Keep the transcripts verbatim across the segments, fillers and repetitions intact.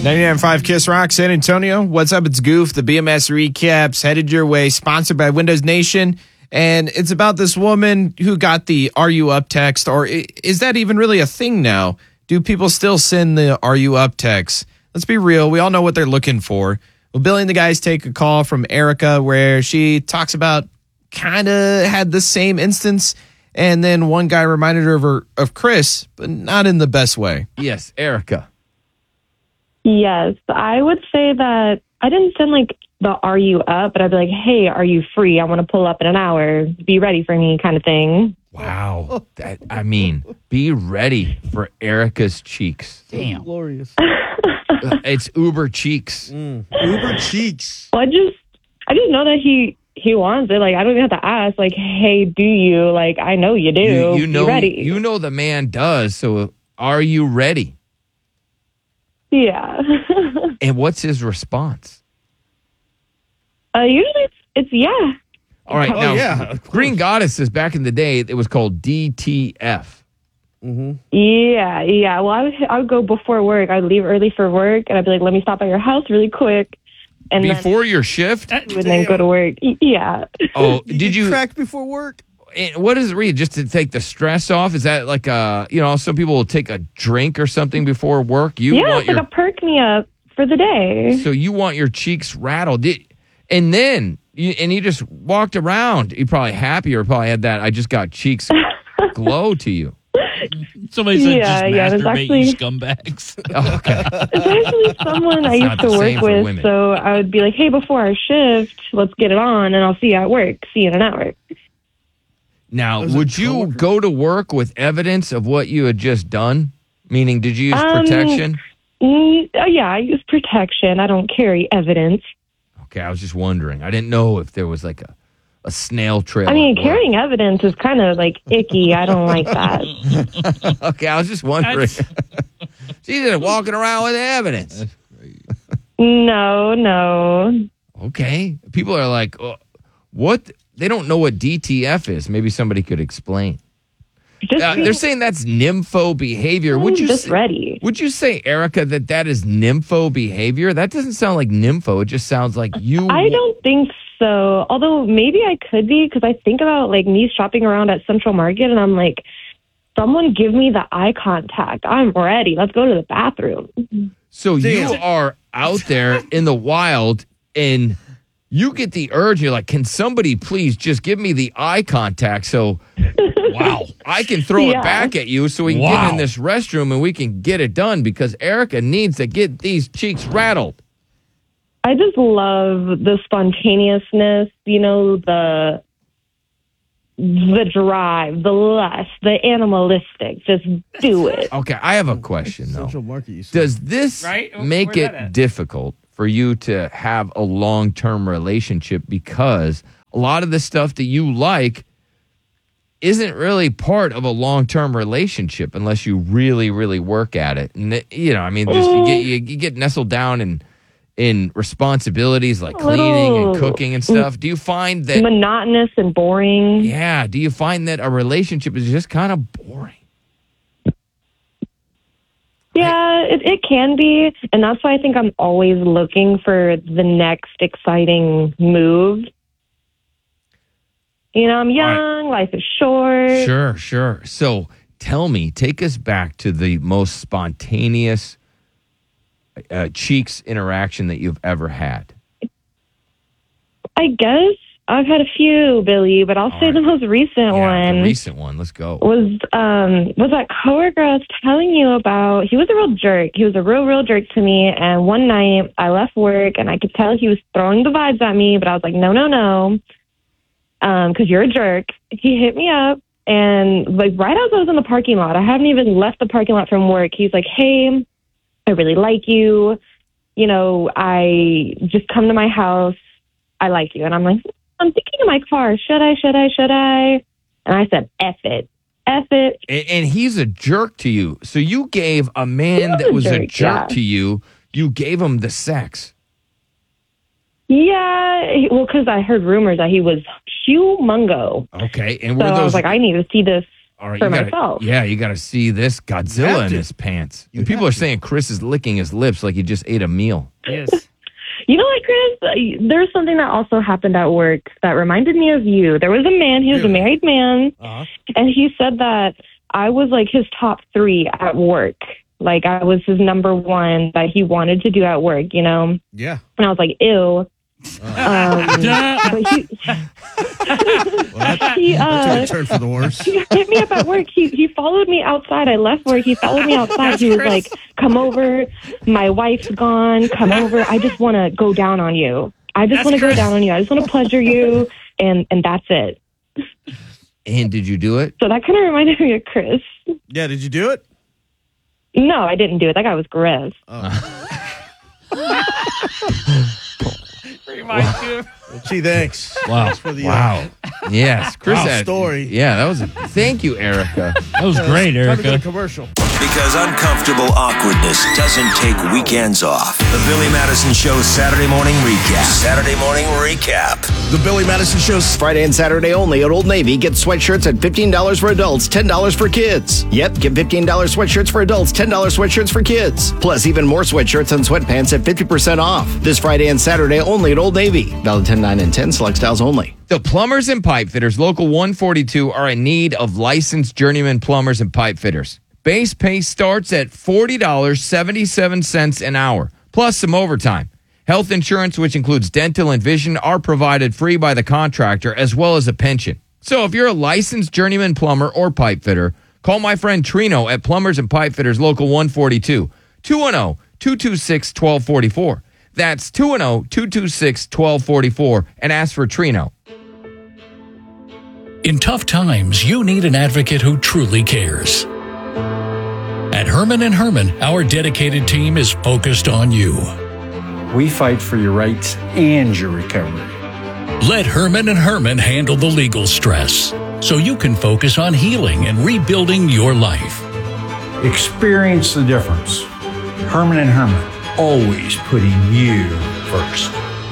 ninety-nine point five Kiss Rock, San Antonio. What's up? It's Goof. The B M S Recaps headed your way, sponsored by Windows Nation. And it's about this woman who got the Are You Up text, or is that even really a thing now? Do people still send the Are You Up text? Let's be real. We all know what they're looking for. Well, Billy and the guys take a call from Erica where she talks about kind of had the same instance. And then one guy reminded her of, her of Chris, but not in the best way. Yes, Erica. Yes, I would say that I didn't send like the Are You Up, but I'd be like, hey, are you free? I want to pull up in an hour. Be ready for me kind of thing. Wow. That, I mean, be ready for Erica's cheeks. Damn. Glorious. Uh, it's Uber cheeks. Mm. Uber cheeks. Well, I just, I just know that he, he wants it. Like, I don't even have to ask, like, hey, do you? Like, I know you do. You, you know, be ready. you know the man does. So are you ready? Yeah. And what's his response? uh, usually it's, it's yeah. All right. Oh, Now, yeah, of Green Goddesses back in the day, it was called D T F. Mm-hmm. Yeah, yeah. Well, I would, I would go before work. I'd leave early for work, and I'd be like, let me stop at your house really quick. And Before your shift? then, and then go to work. Y- Yeah. Oh, You did get you? cracked before work? And what does it read? Just to take the stress off? Is that like a, you know, some people will take a drink or something before work. You Yeah, want it's your, like a perk me up for the day. so you want your cheeks rattled. Did, and then, you, and you just walked around. You probably happy or probably had that, I just got cheeks glow to you. Somebody said Yeah, just yeah, there's masturbate, actually- you scumbags. Okay. It's actually someone I It's not used the to same work for with, women. so I would be like, hey, before our shift, let's get it on, and I'll see you at work. See you in an hour. Now, Those are would you coworkers. go to work with evidence of what you had just done? Meaning, did you use Um, protection? Mm, oh, yeah, I use protection. I don't carry evidence. Okay, I was just wondering. I didn't know if there was like a, a snail trail. I mean, at work. carrying evidence is kind of like icky. I don't like that. Okay, I was just wondering. She's just walking around with evidence. No, no. Okay. People are like, uh, what? They don't know what D T F is. Maybe somebody could explain. Just, Uh, they're saying that's nympho behavior. Would you just say, ready. Would you say, Erica, that that is nympho behavior? That doesn't sound like nympho. It just sounds like you. I don't think so. Although maybe I could be, because I think about like me shopping around at Central Market, and I'm like, someone give me the eye contact. I'm ready. Let's go to the bathroom. So you Damn. are out there in the wild and you get the urge. You're like, can somebody please just give me the eye contact so wow, I can throw Yeah. it back at you so we can get Wow. in this restroom and we can get it done because Erica needs to get these cheeks rattled. I just love the spontaneousness, you know, the the drive, the lust, the animalistic. Just do it. Okay, I have a question though. Central Market, you said. Does this Right? make Where's that it at? difficult for you to have a long-term relationship because a lot of the stuff that you like isn't really part of a long-term relationship unless you really, really work at it. And it- you know, I mean, just you get you, you get nestled down in in responsibilities like cleaning and Little- cooking and stuff. Do you find that? Monotonous and boring. Yeah. Do you find that a relationship is just kind of boring? Yeah, it, it can be. And that's why I think I'm always looking for the next exciting move. You know, I'm young, life is short. Sure, sure. So tell me, take us back to the most spontaneous uh, cheeks interaction that you've ever had. I guess I've had a few, Billy, but I'll All say right. the most recent Yeah, one the recent one. Let's go. was um was that coworker I was telling you about. He was a real jerk. He was a real, real jerk to me. And one night I left work and I could tell he was throwing the vibes at me, but I was like, no, no, no. Um, because you're a jerk. He hit me up and like right as I was in the parking lot, I hadn't even left the parking lot from work. He's like, hey, I really like you. You know, I just come to my house. I like you. And I'm like, I'm thinking in my car, should I, should I, should I? And I said, F it. F it. And, and he's a jerk to you. So you gave a man was that a was a jerk, jerk yeah. to you, you gave him the sex. Yeah. he- Well, because I heard rumors that he was humongo. Okay. And were So I those was like, I need to see this. All right, for you gotta, myself. Yeah, you got to see this Godzilla have in to. his pants. You And people have are to. saying Chris is licking his lips like he just ate a meal. Yes. You know what, Chris? There's something that also happened at work that reminded me of you. There was a man, he was a Really? married man, Uh-huh. and he said that I was like his top three at work. Like I was his number one that he wanted to do at work, you know? Yeah. And I was like, ew. Um, but he, Well, that, he, that uh, took a turn for the worse. he hit me up at work. He he followed me outside. I left work. He followed me outside. He was like, "Come over. My wife's gone. Come over. I just want to go down on you. I just want to go down on you. I just want to pleasure you, and and that's it." And did you do it? So that kind of reminded me of Chris. Yeah, did you do it? No, I didn't do it. That guy was Chris. Reminds you of- Gee, thanks. Wow. Thanks for the, uh, Wow. Yes, Chris Wow, had story. Yeah, that was a thank you, Erica. That was great, Time to go to Erica. commercial. Because uncomfortable awkwardness doesn't take weekends off. The Billy Madison Show's Saturday morning recap. Saturday morning recap. The Billy Madison Show's Friday and Saturday only at Old Navy. Get sweatshirts at fifteen dollars for adults, ten dollars for kids. Yep, get fifteen dollars sweatshirts for adults, ten dollars sweatshirts for kids. Plus, even more sweatshirts and sweatpants at fifty percent off. This Friday and Saturday only at Old Navy. Valid ten, nine, and ten, select styles only. The plumbers and pipe fitters, Local one forty-two, are in need of licensed journeyman plumbers and pipe fitters. Base pay starts at forty dollars and seventy-seven cents an hour, plus some overtime. Health insurance, which includes dental and vision, are provided free by the contractor, as well as a pension. So if you're a licensed journeyman plumber or pipe fitter, call my friend Trino at Plumbers and Pipe Fitters Local one forty-two, two one zero, two two six, one two four four. That's two one zero, two two six, one two four four, and ask for Trino. In tough times, you need an advocate who truly cares. At Herman and Herman, our dedicated team is focused on you. We fight for your rights and your recovery. Let Herman and Herman handle the legal stress so you can focus on healing and rebuilding your life. Experience the difference. Herman and Herman, always putting you first.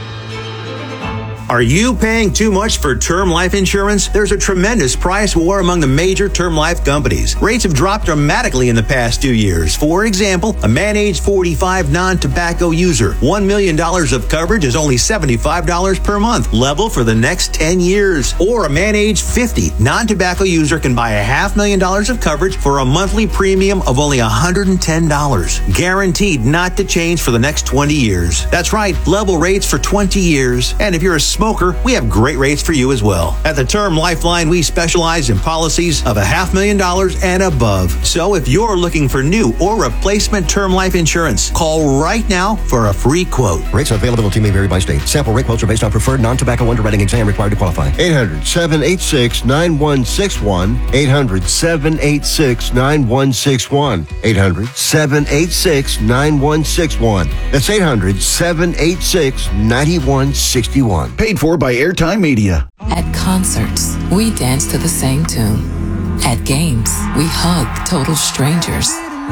Are you paying too much for term life insurance? There's a tremendous price war among the major term life companies. Rates have dropped dramatically in the past two years. For example, a man age forty-five non-tobacco user, one million dollars of coverage is only seventy-five dollars per month, level for the next ten years. Or a man age fifty non-tobacco user can buy a half million dollars of coverage for a monthly premium of only one hundred ten dollars. Guaranteed not to change for the next twenty years. That's right, level rates for twenty years. And if you're a smoker, we have great rates for you as well. At the Term Lifeline, we specialize in policies of a half million dollars and above. So if you're looking for new or replacement term life insurance, call right now for a free quote. Rates and availability may vary by state. Sample rate quotes are based on preferred non-tobacco underwriting exam required to qualify. eight hundred, seven eight six, nine one six one. eight hundred, seven eight six, nine one six one. eight hundred, seven eight six, nine one six one. That's eight hundred, seven eight six, nine one six one. Paid for by Airtime Media. At concerts, we dance to the same tune. At games, we hug total strangers.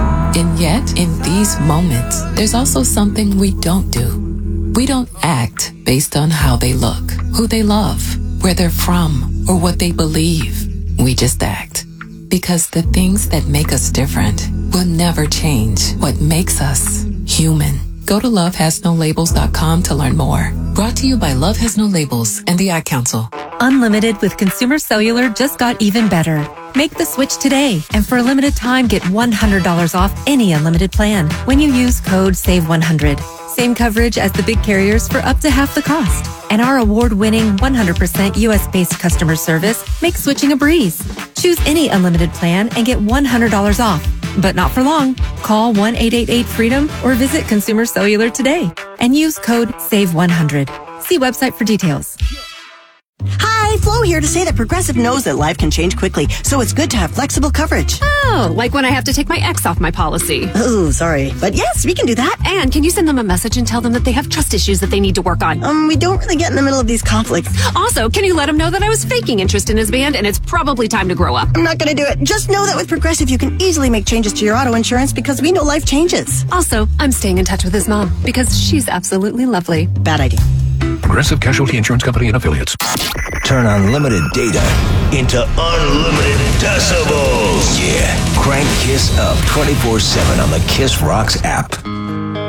And yet, in these moments, there's also something we don't do. We don't act based on how they look, who they love, where they're from, or what they believe. We just act. Because the things that make us different will never change what makes us human. Go to love has no labels dot com to learn more. Brought to you by Love Has No Labels and the Ad Council. Unlimited with Consumer Cellular just got even better. Make the switch today, and for a limited time, get one hundred dollars off any unlimited plan when you use code save one hundred. Same coverage as the big carriers for up to half the cost. And our award-winning one hundred percent U S-based customer service makes switching a breeze. Choose any unlimited plan and get one hundred dollars off. But not for long. Call one eight eight eight freedom or visit Consumer Cellular today and use code save one hundred. See website for details. Hi, Flo here to say that Progressive knows that life can change quickly, so it's good to have flexible coverage. Oh, like when I have to take my ex off my policy. Oh, sorry. But yes, we can do that. And can you send them a message and tell them that they have trust issues that they need to work on? Um, we don't really get in the middle of these conflicts. Also, can you let him know that I was faking interest in his band and it's probably time to grow up? I'm not going to do it. Just know that with Progressive, you can easily make changes to your auto insurance because we know life changes. Also, I'm staying in touch with his mom because she's absolutely lovely. Bad idea. Progressive Casualty Insurance Company and Affiliates. Turn unlimited data into unlimited decibels. Yeah. Crank Kiss up twenty-four seven on the Kiss Rocks app.